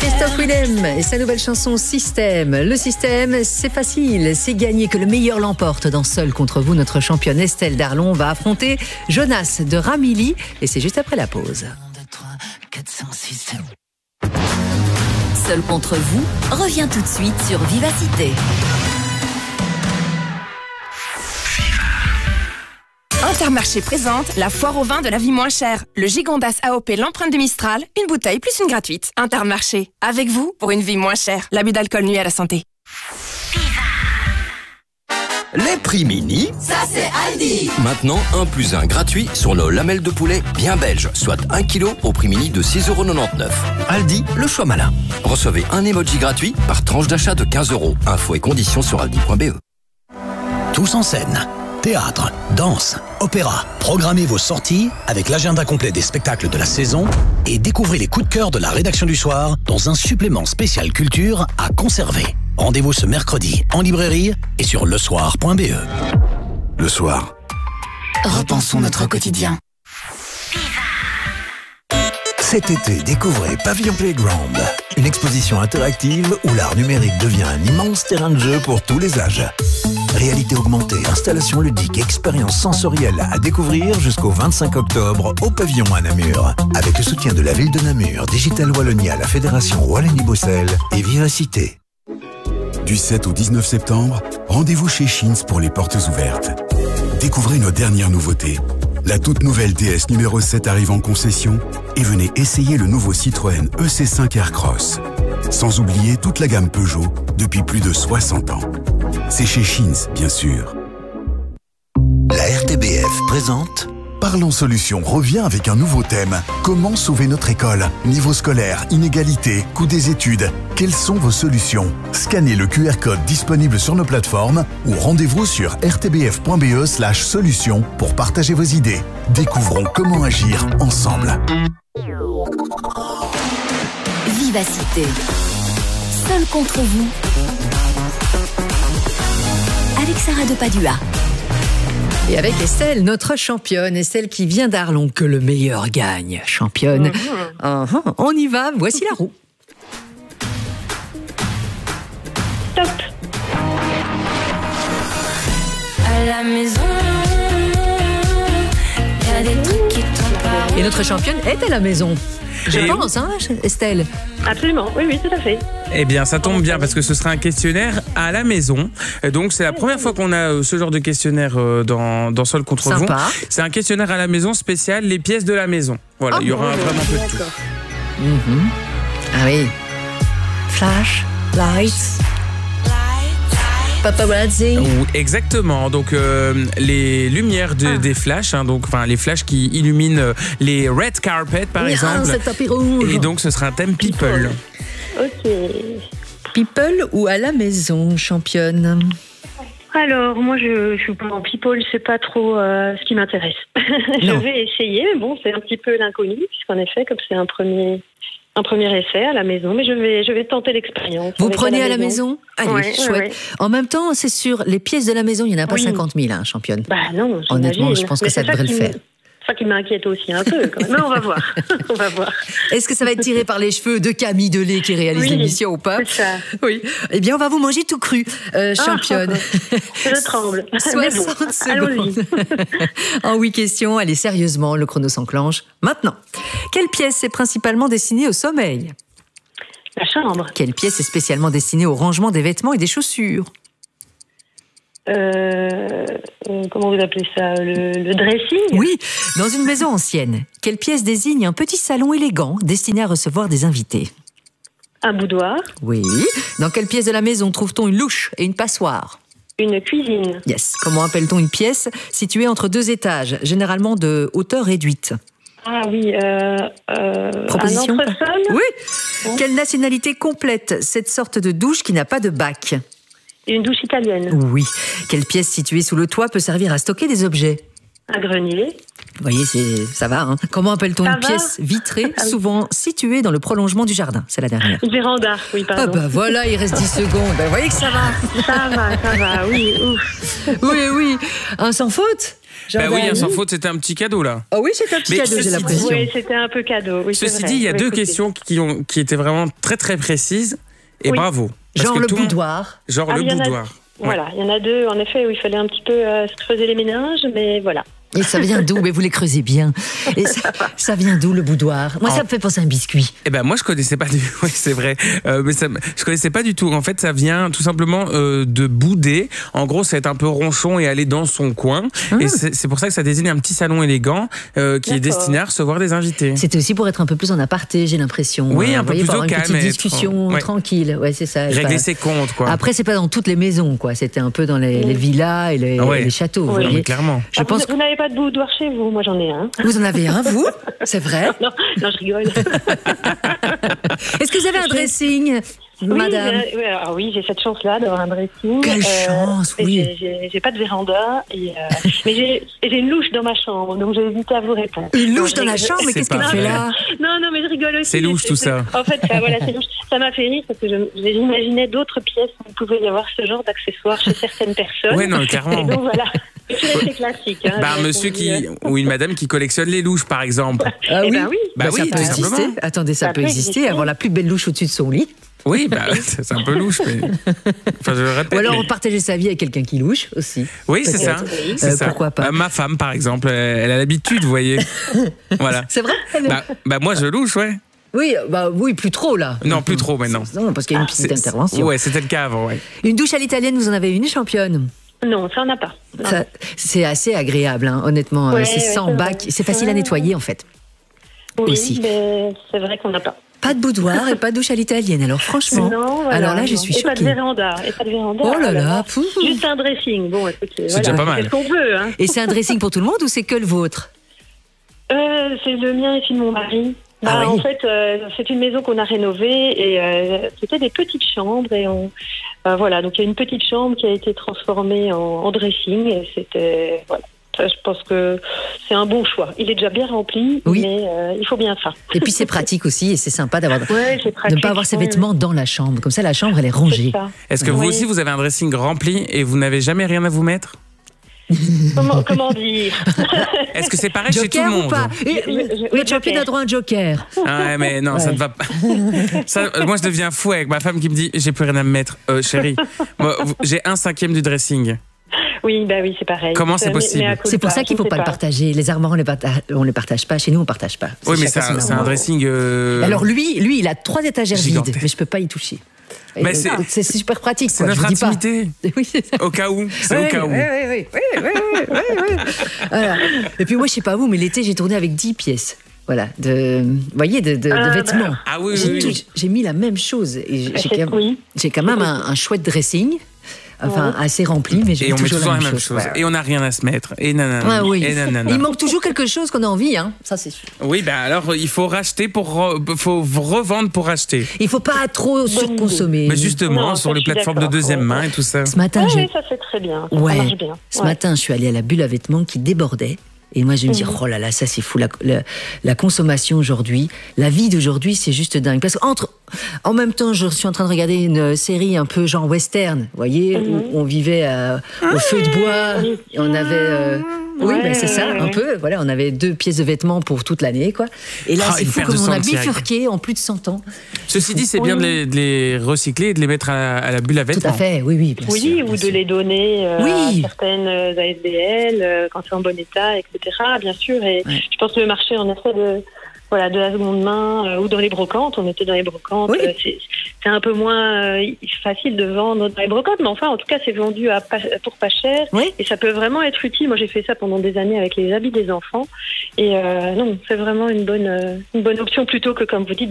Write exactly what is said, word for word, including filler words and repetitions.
Christophe Willem et sa nouvelle chanson Système. Le système, c'est facile, c'est gagné, que le meilleur l'emporte. Dans Seul contre vous, notre championne Estelle Darlon va affronter Jonas de Ramilly et c'est juste après la pause. Seul contre vous revient tout de suite sur Vivacité. Intermarché présente la foire au vin de la vie moins chère. Le Gigondas A O P, l'empreinte de Mistral, une bouteille plus une gratuite. Intermarché, avec vous pour une vie moins chère. L'abus d'alcool nuit à la santé. Les prix mini, Ça c'est Aldi. maintenant un plus un gratuit sur nos lamelles de poulet bien belges, soit un kilo au prix mini de six euros quatre-vingt-dix-neuf. Aldi, le choix malin. Recevez un emoji gratuit par tranche d'achat de quinze euros. Infos et conditions sur aldi point b e. Tous en scène. Théâtre, danse, opéra. Programmez vos sorties avec l'agenda complet des spectacles de la saison et découvrez les coups de cœur de la rédaction du soir dans un supplément spécial culture à conserver. Rendez-vous ce mercredi en librairie et sur le soir point b e. Le soir. Repensons notre quotidien. Cet été, découvrez Pavillon Playground, une exposition interactive où l'art numérique devient un immense terrain de jeu pour tous les âges. Réalité augmentée, installation ludique, expérience sensorielle à découvrir jusqu'au vingt-cinq octobre au Pavillon à Namur. Avec le soutien de la ville de Namur, Digital Wallonia, la Fédération Wallonie-Bruxelles et Vivacité. Du sept au dix-neuf septembre, rendez-vous chez Schins pour les portes ouvertes. Découvrez nos dernières nouveautés. La toute nouvelle D S numéro sept arrive en concession et venez essayer le nouveau Citroën E C cinq Aircross. Sans oublier toute la gamme Peugeot depuis plus de soixante ans. C'est chez Schins, bien sûr. La R T B F présente Parlons Solutions revient avec un nouveau thème. Comment sauver notre école? Niveau scolaire, inégalité, coût des études. Quelles sont vos solutions? Scannez le Q R code disponible sur nos plateformes ou rendez-vous sur r t b f point b e slash solutions pour partager vos idées. Découvrons comment agir ensemble. Vivacité. Seul contre vous. Alexandra de Padua. Et avec Estelle, notre championne, Estelle qui vient d'Arlon, que le meilleur gagne. Championne. Mmh. Uh-huh. On y va, voici la roue. Stop. À la maison, y a des trucs qui tombent pas. Et notre championne est à la maison. Je Et pense, hein, Estelle? Absolument, oui, oui, tout à fait. Eh bien, ça tombe bien parce que ce sera un questionnaire à la maison. Donc, c'est la première fois qu'on a ce genre de questionnaire dans, dans Seul contre vous. Sympa. C'est un questionnaire à la maison spécial, les pièces de la maison. Voilà, Ah il y aura bon, vraiment peu de tout. Mm-hmm. Ah oui. Flash, lights, paparazzi. Ou- Exactement. Donc euh, les lumières de- Ah. des flashs, hein, donc enfin les flashs qui illuminent euh, les red carpets par Ah, exemple. c'est tapis rouge. Et donc ce sera un thème people. Ok. People ou à la maison, championne? Alors, moi, je, je suis pas en people, c'est pas trop euh, ce qui m'intéresse. je Non. vais essayer, mais bon, c'est un petit peu l'inconnu, puisqu'en effet, comme c'est un premier, un premier essai à la maison, mais je vais, je vais tenter l'expérience. Vous avec prenez à la maison? Allez, Ouais, chouette. ouais, ouais. En même temps, c'est sûr, les pièces de la maison, il n'y en a pas Oui. cinquante mille, hein, championne. Bah non, Honnêtement, j'imagine. je pense que Mais ça c'est devrait qui le m- faire. C'est ça qui m'inquiète aussi un peu, quand même. Mais on va voir. on va voir. Est-ce que ça va être tiré par les cheveux de Camille Delay qui réalise Oui, l'émission ou pas? c'est ça. Oui. Eh bien, on va vous manger tout cru, euh, championne. Je tremble. Mais bon, soixante allons-y. secondes. En huit questions, allez, sérieusement, le chrono s'enclenche. Maintenant, quelle pièce est principalement destinée au sommeil? La chambre. Quelle pièce est spécialement destinée au rangement des vêtements et des chaussures? Euh, euh, comment vous appelez ça? Le, le dressing? Oui, dans une maison ancienne, quelle pièce désigne un petit salon élégant destiné à recevoir des invités? Un boudoir. Oui. Dans quelle pièce de la maison trouve-t-on une louche et une passoire? Une cuisine. Yes. Comment appelle-t-on une pièce située entre deux étages, généralement de hauteur réduite? Ah oui, euh, euh, Proposition? un entresol? Oui. Bon. Quelle nationalité complète cette sorte de douche qui n'a pas de bac? Une douche italienne. Oui. Quelle pièce située sous le toit peut servir à stocker des objets? Un grenier. Vous voyez, c'est, ça va. Hein. Comment appelle-t-on Ça une va pièce vitrée, Ah oui. souvent située dans le prolongement du jardin? C'est la dernière. Une véranda, oui, Ah pardon. bah voilà, il reste dix secondes. Ben, vous voyez que ça va. Ça va, ça va, oui, ouf. Oui, oui. Un sans faute? Bah oui, hein, sans faute, c'était un petit cadeau là. Oh oui, c'était un petit Mais cadeau, j'ai ceci l'impression. Oui, c'était un peu cadeau. Oui, c'est Ceci vrai. dit, il y a Oui, deux écoutez. questions qui, ont, qui étaient vraiment très très précises. Et Oui. bravo. Parce Genre que le tout monde- boudoir. Genre Ah, le il y en a- boudoir. Ouais. Voilà, il y en a deux, en effet, où il fallait un petit peu euh, se creuser les méninges, mais voilà. Et ça vient d'où? Mais vous les creusez bien. Et ça, ça vient d'où le boudoir? Moi, ça Oh. me fait penser à un biscuit. Eh ben moi je connaissais pas du oui c'est vrai euh, mais ça, je connaissais pas du tout en fait ça vient tout simplement euh, de bouder en gros c'est être un peu ronchon et aller dans son coin Ah. et c'est c'est pour ça que ça désigne un petit salon élégant euh, qui est D'accord. destiné à recevoir des invités. C'était aussi pour être un peu plus en aparté, j'ai l'impression. Oui, Euh, un vous peu voyez, plus pour au avoir une calme, petite être- discussion ouais. tranquille. Ouais, c'est ça. Régler Enfin, ses comptes quoi. Après, c'est pas dans toutes les maisons, quoi. C'était un peu dans les, les villas et les, Ah ouais. les châteaux. Vous Oui. Non, voyez. mais clairement. Je Ah, pense vous, que vous n'avez pas de boudoir chez vous? Moi, j'en ai un. vous en avez un, vous? C'est vrai? Non, non, je rigole. Est-ce que vous avez un dressing, madame? Oui, j'ai- oui, alors oui, j'ai cette chance-là d'avoir un dressing. Quelle chance, mais oui. j'ai- J'ai j'ai pas de véranda, et, euh, mais j'ai j'ai une louche dans ma chambre, donc j'ai hésité à vous répondre. Une louche Non, dans je la rigole. chambre, mais C'est qu'est-ce pas qu'elle fait vrai. là? Non, non, mais je rigole aussi. C'est louche, tout ça. En fait, ça, voilà, c'est louche. Ça m'a fait rire parce que je- j'imaginais d'autres pièces où il pouvait y avoir ce genre d'accessoires chez certaines personnes. Ouais non Et clairement. donc voilà, c'est assez classique. Hein, Bah un j'ai monsieur qui répondu, euh, ou une madame qui collectionne les louches par exemple. Ah Eh oui? ben oui. Bah ça oui, peut tout exister. simplement. Attendez, ça, Ça peut peut exister. exister. Avoir la plus belle louche au-dessus de son lit. Oui bah c'est c'est un peu louche mais enfin je le répète. Ou alors mais- partager sa vie avec quelqu'un qui louche aussi. Oui c'est ça. peut-être. C'est Euh, ça. pourquoi pas. Euh, ma femme par exemple elle, elle a l'habitude vous voyez. Voilà. C'est vrai? Bah, bah moi je louche ouais. Oui, bah oui, plus trop là. Non plus trop maintenant. Non, parce qu'il y a une petite C'est- intervention. Ouais c'était le cas avant ouais. Une douche à l'italienne, vous en avez une, championne? Non, ça on n'a pas. Non. Ça, c'est assez agréable, hein, honnêtement. Ouais, c'est ouais, sans c'est bac, vrai. c'est facile à Ouais. nettoyer en fait. Oui, aussi. mais c'est vrai qu'on n'a pas. Pas de boudoir et pas de douche à l'italienne. Alors franchement, Non, voilà, alors là, je non. suis Et pas de choquée. véranda. Et pas de véranda. Oh là alors là, pouf. Juste un dressing. Bon, écoutez, C'est déjà voilà. pas mal. C'est ce qu'on veut. Hein. Et c'est un dressing pour tout le monde ou c'est que le vôtre? Euh, c'est le mien et celui de mon mari. Bah, Ah oui. En fait, euh, c'est une maison qu'on a rénovée et euh, c'était des petites chambres et on, euh, voilà. Donc il y a une petite chambre qui a été transformée en, en dressing et c'était voilà. Ça, je pense que c'est un bon choix. Il est déjà bien rempli, Oui. mais euh, il faut bien ça. Et puis c'est pratique aussi et c'est sympa d'avoir Ouais, c'est de pratique. ne pas avoir ses ouais, vêtements dans la chambre. Comme ça, la chambre, elle est c'est rangée. ça. Est-ce que vous Oui. aussi vous avez un dressing rempli et vous n'avez jamais rien à vous mettre? Comment, comment dire Est-ce que c'est pareil chez tout Joker le ou monde? pas? Et, Je- je- oui, notre championne joker. a droit à un joker. Ah ouais, mais non, ça Ouais. ne va pas. Ça, euh, moi, je deviens fou avec ma femme qui me dit j'ai plus rien à me mettre. Euh, chérie, moi, vous- j'ai un cinquième du dressing. Oui, bah oui, c'est pareil. Comment c'est Mais- possible mais à cause C'est pour de ça qu'il ne je faut pas sais le partager. Les armoires, on les partage, on les partage pas. Chez nous, on partage pas. Oui, mais c'est chacun un, son c'est un armoire. dressing. euh, Alors lui, lui, il a trois étagères Gigantesque. vides, mais je peux pas y toucher. Et Mais donc, c'est- c'est super pratique. c'est quoi, notre je vous dis pas. intimité. Oui, c'est ça. Au cas où. C'est au Oui, cas où. oui, oui, oui, oui, oui, oui, oui. Voilà. Et puis moi, je sais pas vous, mais l'été, j'ai tourné avec dix pièces. Voilà, de, vous voyez, de, de, de Ah, vêtements. Ah oui, J'ai oui, tout- oui. j'ai mis la même chose. Et j'ai Bah, j'ai c'est- quand même, oui. j'ai quand même un, un chouette dressing, enfin assez rempli, mais j'ai Et on met toujours toujours la même chose. chose. Ouais. Et on n'a rien à se mettre. Et nanana. Ah oui. Et nanana. Il manque toujours quelque chose qu'on a envie, hein. Ça c'est sûr. Oui, ben alors il faut racheter pour re- faut revendre pour acheter. Il faut pas trop surconsommer. Mais justement, Non, sur ça, les je suis plateformes de d'accord, deuxième ouais. main et tout ça. Ce matin, Oui, j'ai oui, ça c'est très bien. Ça, Ouais. ça marche bien. Ce Ouais. matin, je suis allée à la bulle à vêtements qui débordait. Et moi, je me dis, oh là là, ça c'est fou. La, la, la consommation aujourd'hui, la vie d'aujourd'hui, c'est juste dingue. Parce qu'entre, en même temps, je suis en train de regarder une série un peu genre western, vous voyez, où on vivait euh, au feu de bois, et on avait, euh, oui, Ouais, ben, c'est ça, ouais, un ouais. peu. Voilà, on avait deux pièces de vêtements pour toute l'année, quoi. Et là, Ah, c'est une fou paire comme de on a Santiago. bifurqué en plus de cent ans. Ceci dit, c'est bien de les, de les recycler et de les mettre à, à la bulle à Tout vêtements. à fait, oui, oui, bien Oui, sûr. bien ou de sûr. les donner euh, Oui. à certaines euh, A S B L euh, quand c'est en bon état, et cetera. Bien sûr. Et Ouais. je pense que le marché, en effet, de, voilà, de la seconde main euh, ou dans les brocantes, on était dans les brocantes, Oui. euh, c'est c'est un peu moins euh, facile de vendre dans les brocantes, mais enfin, en tout cas, c'est vendu à pas, pour pas cher. Oui. Et ça peut vraiment être utile. Moi, j'ai fait ça pendant des années avec les habits des enfants. Et euh, non, c'est vraiment une bonne, euh, une bonne option plutôt que, comme vous dites,